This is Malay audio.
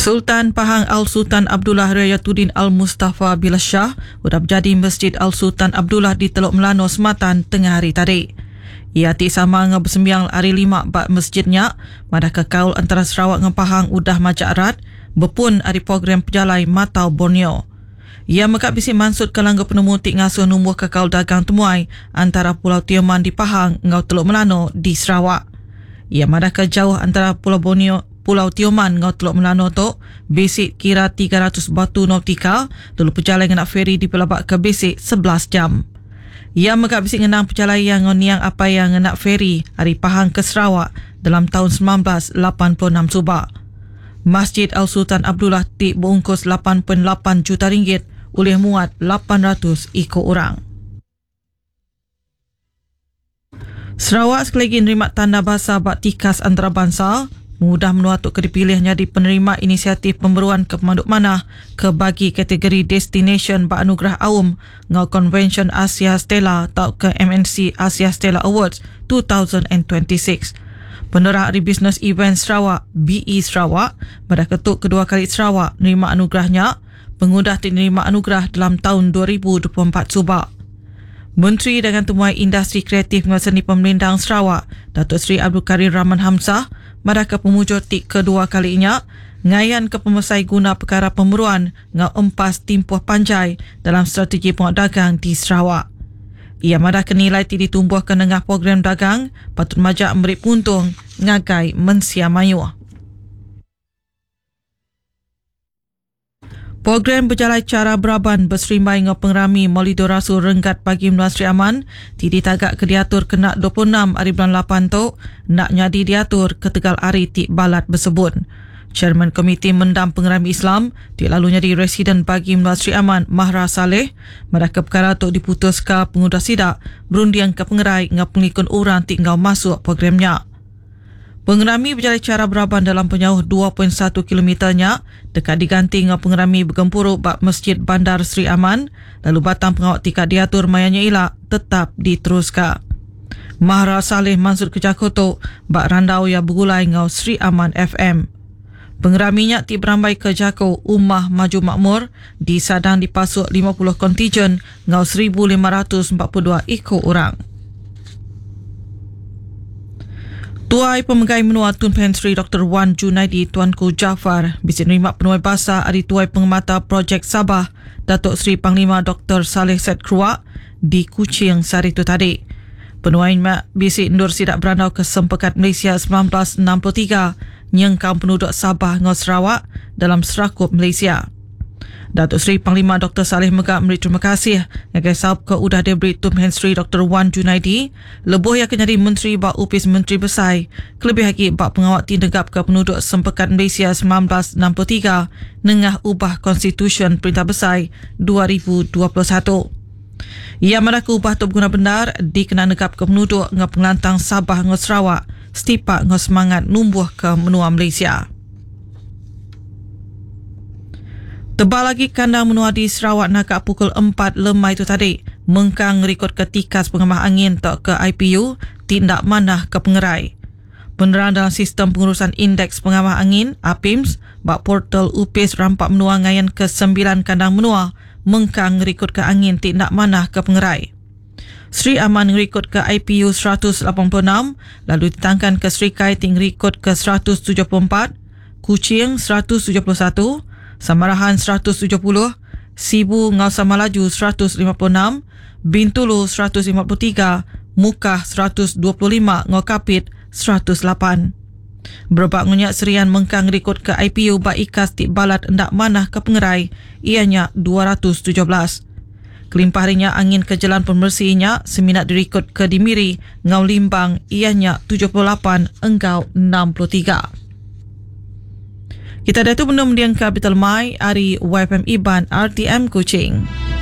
Sultan Pahang Al-Sultan Abdullah Rayatuddin Al-Mustafa Billah Shah sudah berjadi Masjid Al-Sultan Abdullah di Teluk Melano, Sematan tengah hari tadi. Ia tik sama dengan bersembiang hari 5 bak masjidnya, madah kekaul antara Sarawak dengan Pahang udah majak erat, berpun hari program pejalai Matau Borneo. Ia mekak bisik mansut ke langga penemu tik ngasuh numbuh kekaul dagang temuai antara Pulau Tioman di Pahang dengan Teluk Melano di Sarawak. Ia madah ke jauh antara Pulau Tioman dengan Teluk Melano tu basic kira 300 batu nautika, lalu perjalanan nak feri di pelabak ke basic 11 jam. Ia mekak bisik ngenang perjalanan ngoniang apa yang nak feri hari Pahang ke Sarawak dalam tahun 1986 subak. Masjid Al-Sultan Abdullah tik berungkus 8.8 juta ringgit oleh muat 800 ikut orang. Sarawak sekali lagi nerima tanda bahasa baktikas antarabangsa mudah menuatuk ke dipilihnya di penerima inisiatif pemberuan ke pemaduk manah ke bagi kategori Destination Beranugerah Aum ngau Convention Asia Stella atau ke MNC Asia Stella Awards 2026. Penerah Hari Business Event Sarawak BE Sarawak pada ketuk kedua kali Sarawak nerima anugerahnya, pengudah menerima anugerah dalam tahun 2024 subak. Menteri dengan Temuai Industri Kreatif dan Seni Pemerintah Sarawak, Datuk Seri Abdul Karim Rahman Hamzah, pada ke pemujur tik kedua kalinya, ngayan ke pemesai guna perkara pemberuan dengan empas timpuh panjai dalam strategi penguat dagang di Sarawak. Ia madah kenilai tik ditumbuhkan dengan program dagang, patut majak memberi puntung, ngagai mensia mayuh. Program berjalan cara beraban berserimbai dengan pengerami Maulidur Rasul Renggat bagi Menua Sri Aman tidak tagak ke diatur kena 26 hari bulan 8 tu nak nyadi diatur ke tegal hari tik balat bersebut. Chairman Komiti Mendam Pengerami Islam tik lalu nyadi residen bagi Menua Sri Aman Mahra Saleh madah ke perkara tu diputuskan pengudah sidak berundian ke pengerai dengan pengikut orang tik ngau masuk programnya. Pengerami berjalan cara beraban dalam penjauh 2.1 kilometernya dekat diganti dengan pengerami bergempuruk bak Masjid Bandar Sri Aman, lalu batang pengawak tika diatur mayanya ilak tetap diteruskan. Mahra Saleh mansur ke Jakoto bak randau yang bergulai ngau Sri Aman FM. Pengeraminya ti berambai ke Jako Ummah Maju Makmur di sadang dipasuk 50 kontijen ngau 1,542 ikut orang. Tuai Pemegai Menua Tun Pensri Dr. Wan Junaidi Tuanku Jaafar bisik nerima penuai bahasa Hari Tuai Pengemata Projek Sabah Datuk Seri Panglima Dr. Saleh Said Kruak di Kuching sehari itu tadi. Penuai bisik ndur sidak berandau ke Sempekat Malaysia 1963 nyengkang penduduk Sabah dengan Sarawak dalam Serakup Malaysia. Datuk Seri Panglima Dr. Saleh Megak memberi terima kasih yang sahab ke udah diberi Tun Pensri Dr. Wan Junaidi lebuh yang kenyari Menteri Bak Upis Menteri Besar kelebih lagi bak pengawak tinegap ke penduduk Sempekat Malaysia 1963 nengah ubah Konstitusi Perintah Besar 2021. Ia madah ke ubah tu berguna benar dikena negap ke penduduk dengan pengelantang Sabah dengan Sarawak setipak dengan semangat numbuh ke menua Malaysia. Tebal lagi kandang menua di Sarawak nakak pukul 4 lemai itu tadi. Mengkang rekod ketikas pengemah angin tak ke IPU, tindak manah ke pengerai. Penerang dalam sistem pengurusan indeks pengamah angin, APIMS, bak portal UPIS rampak menua ngayan ke 9 kandang menua, mengkang rekod ke angin tindak manah ke pengerai. Sri Aman rekod ke IPU 186, lalu ditangkan ke Sri Kai ting rekod ke 174, Kuching 171, Samarahan 170, Sibu Ngau Samalaju 156, Bintulu 153, Mukah 125, Ngau Kapit 108. Berbak ngunyak serian mengkang rekod ke IPU bak ikas tik balat endak manah ke pengerai, ianya 217. Kelimpah harinya angin ke jalan pembersihnya seminat direkod ke Dimiri, Ngau Limbang, ianya 78, Enggau 63. Kita dah tu benda mendiang Capital Mai hari YFM Iban RTM Kuching.